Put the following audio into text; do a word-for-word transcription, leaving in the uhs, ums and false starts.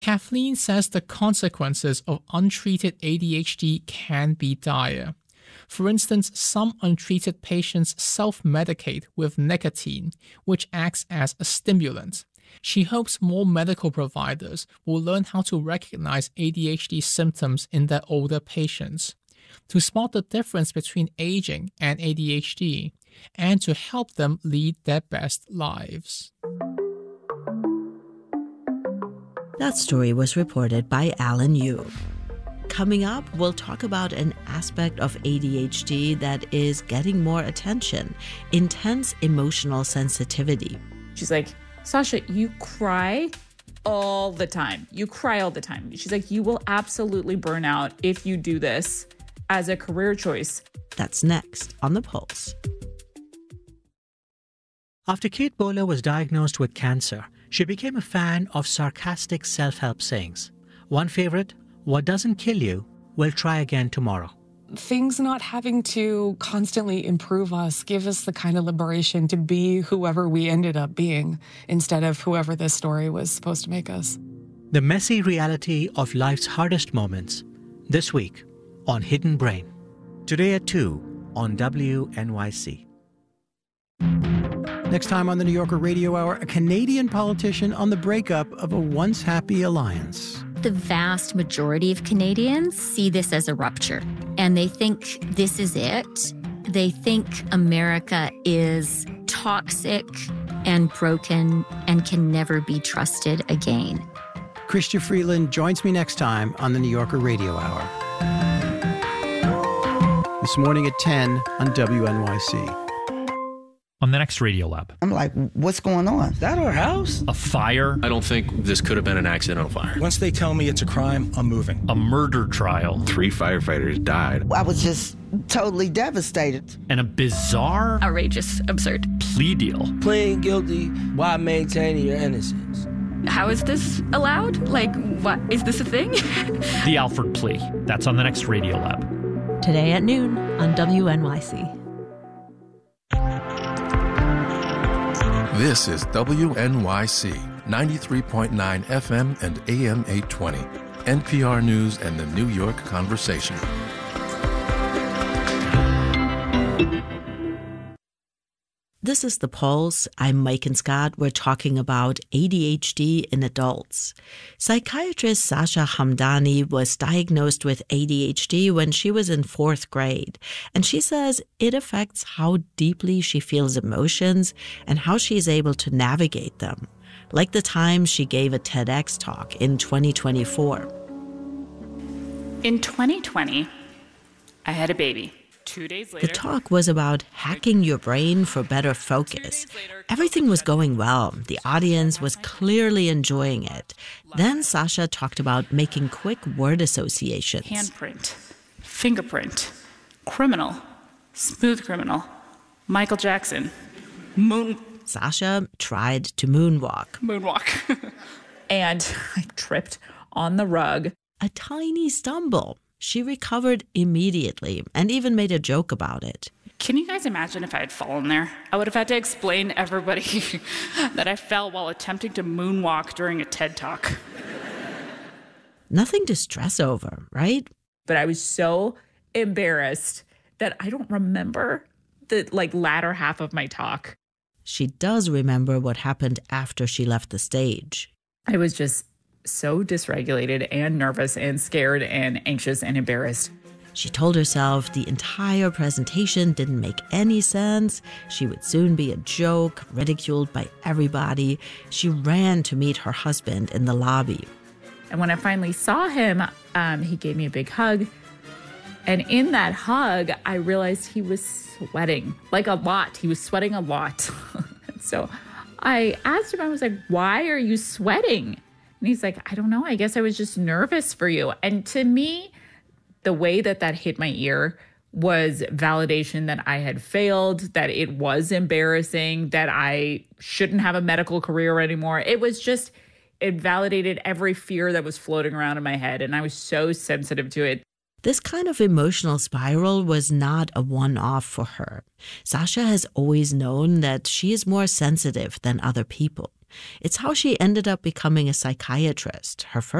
Kathleen says the consequences of untreated A D H D can be dire. For instance, some untreated patients self-medicate with nicotine, which acts as a stimulant. She hopes more medical providers will learn how to recognize A D H D symptoms in their older patients, to spot the difference between aging and A D H D, and to help them lead their best lives. That story was reported by Alan Yu. Coming up, we'll talk about an aspect of A D H D that is getting more attention: intense emotional sensitivity. She's like, Sasha, you cry all the time. You cry all the time. She's like, you will absolutely burn out if you do this as a career choice. That's next on The Pulse. After Kate Bowler was diagnosed with cancer, she became a fan of sarcastic self-help sayings. One favorite: what doesn't kill you will try again tomorrow. Things not having to constantly improve us give us the kind of liberation to be whoever we ended up being instead of whoever this story was supposed to make us. The messy reality of life's hardest moments, this week on Hidden Brain. Today at two on W N Y C. Next time on the New Yorker Radio Hour, a Canadian politician on the breakup of a once happy alliance. The vast majority of Canadians see this as a rupture, and they think this is it. They think America is toxic and broken and can never be trusted again. Chrystia Freeland joins me next time on the New Yorker Radio Hour. This morning at ten on W N Y C. On the next Radio Lab. I'm like, what's going on? Is that our house? A fire. I don't think this could have been an accidental fire. Once they tell me it's a crime, I'm moving. A murder trial. Three firefighters died. I was just totally devastated. And a bizarre, outrageous, absurd plea deal. Pleading guilty while maintaining your innocence. How is this allowed? Like, what? Is this a thing? The Alford plea. That's on the next Radio Lab. Today at noon on W N Y C. This is W N Y C, ninety-three point nine F M and A M eight twenty, N P R News and the New York Conversation. This is The Pulse. I'm Mike and Scott. We're talking about A D H D in adults. Psychiatrist Sasha Hamdani was diagnosed with A D H D when she was in fourth grade, and she says it affects how deeply she feels emotions and how she is able to navigate them, like the time she gave a TEDx talk in twenty twenty-four. In twenty twenty, I had a baby. Two days later, the talk was about hacking your brain for better focus. Everything was going well. The audience was clearly enjoying it. Then Sasha talked about making quick word associations. Handprint, fingerprint, criminal, smooth criminal, Michael Jackson, moon. Sasha tried to moonwalk. Moonwalk. And I tripped on the rug. A tiny stumble. She recovered immediately and even made a joke about it. Can you guys imagine if I had fallen there? I would have had to explain to everybody that I fell while attempting to moonwalk during a TED Talk. Nothing to stress over, right? But I was so embarrassed that I don't remember the like latter half of my talk. She does remember what happened after she left the stage. I was just so dysregulated and nervous and scared and anxious and embarrassed. She told herself the entire presentation didn't make any sense. She would soon be a joke, ridiculed by everybody. She ran to meet her husband in the lobby. And when I finally saw him, um, he gave me a big hug. And in that hug, I realized he was sweating, like a lot. He was sweating a lot. So I asked him, I was like, why are you sweating? And he's like, I don't know. I guess I was just nervous for you. And to me, the way that that hit my ear was validation that I had failed, that it was embarrassing, that I shouldn't have a medical career anymore. It was just, it validated every fear that was floating around in my head. And I was so sensitive to it. This kind of emotional spiral was not a one-off for her. Sasha has always known that she is more sensitive than other people. It's how she ended up becoming a psychiatrist. Her first